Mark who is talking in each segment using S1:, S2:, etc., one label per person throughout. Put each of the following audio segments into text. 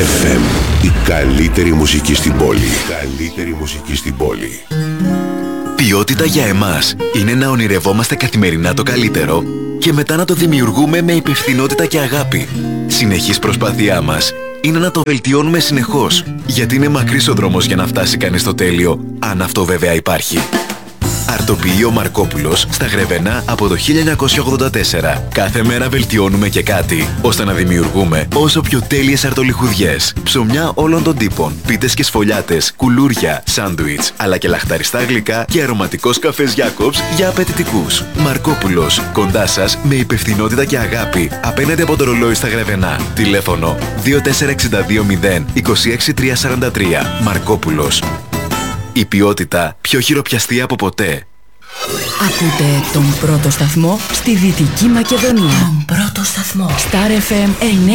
S1: FM. Η καλύτερη μουσική στην πόλη. Καλύτερη μουσική στην πόλη.
S2: Ποιότητα για εμάς είναι να ονειρευόμαστε καθημερινά το καλύτερο και μετά να το δημιουργούμε με υπευθυνότητα και αγάπη. Συνεχής προσπάθειά μας είναι να το βελτιώνουμε συνεχώς, γιατί είναι μακρύς ο δρόμος για να φτάσει κανείς στο τέλειο, αν αυτό βέβαια υπάρχει. Αρτοποιείο Μαρκόπουλος στα Γρεβενά από το 1984. Κάθε μέρα βελτιώνουμε και κάτι, ώστε να δημιουργούμε όσο πιο τέλειες αρτολιχουδιές. Ψωμιά όλων των τύπων, πίτες και σφολιάτες, κουλούρια, σάντουιτς, αλλά και λαχταριστά γλυκά και αρωματικός καφές Jacobs για απαιτητικούς. Μαρκόπουλος, κοντά σας με υπευθυνότητα και αγάπη, απέναντι από το ρολόι στα Γρεβενά. Τηλέφωνο 2462 0 26 343. Μαρκόπουλος. Η ποιότητα πιο χειροπιαστή από ποτέ.
S3: Ακούτε τον πρώτο σταθμό στη Δυτική Μακεδονία. Τον πρώτο σταθμό. Star FM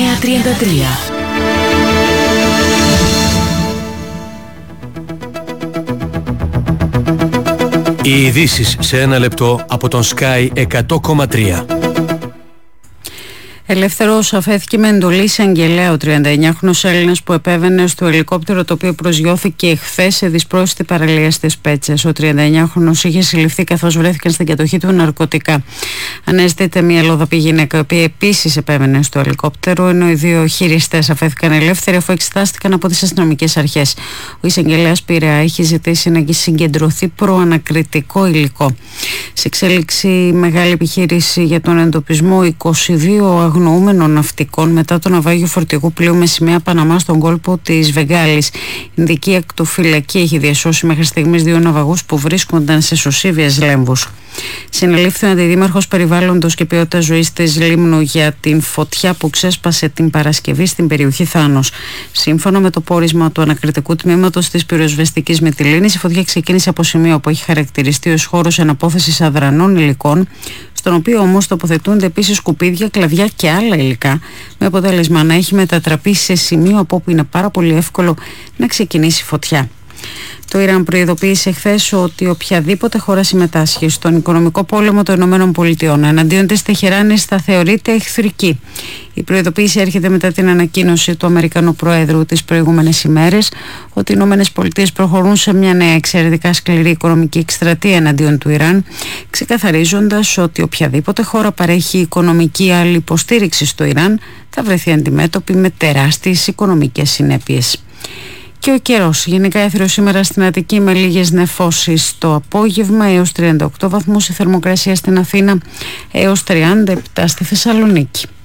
S3: 933.
S4: Οι ειδήσεις σε ένα λεπτό από τον Sky 100,3.
S5: Ελεύθερος αφέθηκε με εντολή εισαγγελέα ο 39χρονος Έλληνας που επέβαινε στο ελικόπτερο το οποίο προσγειώθηκε εχθές σε δυσπρόσιτη παραλία στις Πέτσες. Ο 39χρονος είχε συλληφθεί καθώς βρέθηκαν στην κατοχή του ναρκωτικά. Ανέζητεται μια Λοδαπή γυναίκα, η οποία επίσης επέβαινε στο ελικόπτερο, ενώ οι δύο χειριστές αφέθηκαν ελεύθεροι αφού εξετάστηκαν από τις αστυνομικές αρχές. Ο εισαγγελέας Πειραιά έχει ζητήσει να συγκεντρωθεί προανακριτικό υλικό. Σε εξέλιξη μεγάλη επιχείρηση για τον εντοπισμό 22 αγνοούμενων ναυτικών μετά το ναυάγιο φορτηγού πλοίου με σημαία Παναμά στον κόλπο της Βεγγάλης. Η Ινδική Ακτοφυλακή έχει διασώσει μέχρι στιγμής 2 ναυαγούς που βρίσκονταν σε σωσίβιες λέμβους. Συνελήφθη ο Αντιδήμαρχος Περιβάλλοντος και Ποιότητας Ζωής της Λίμνου για την φωτιά που ξέσπασε την Παρασκευή στην περιοχή Θάνος. Σύμφωνα με το πόρισμα του ανακριτικού τμήματος της πυροσβεστικής Μυτιλήνης, η φωτιά ξεκίνησε από σημείο που έχει χαρακτηριστεί ως χώρος εναπόθεσης αδρανών υλικών, στον οποίο όμως τοποθετούνται επίσης σκουπίδια, κλαδιά και άλλα υλικά, με αποτέλεσμα να έχει μετατραπεί σε σημείο από όπου είναι πάρα πολύ εύκολο να ξεκινήσει φωτιά. Το Ιράν προειδοποίησε χθες ότι οποιαδήποτε χώρα συμμετάσχει στον οικονομικό πόλεμο των ΗΠΑ εναντίον της Τεχεράνης θα θεωρείται εχθρική. Η προειδοποίηση έρχεται μετά την ανακοίνωση του Αμερικανού Προέδρου τις προηγούμενες ημέρες ότι οι ΗΠΑ προχωρούν σε μια νέα εξαιρετικά σκληρή οικονομική εκστρατεία εναντίον του Ιράν, ξεκαθαρίζοντας ότι οποιαδήποτε χώρα παρέχει οικονομική ή άλλη υποστήριξη στο Ιράν θα βρεθεί αντιμέτωπη με τεράστιες οικονομικές συνέπειες. Και ο καιρός, γενικά έθριος σήμερα στην Αττική με λίγες νεφώσεις το απόγευμα, έως 38 βαθμούς η θερμοκρασία στην Αθήνα, έως 37 στη Θεσσαλονίκη.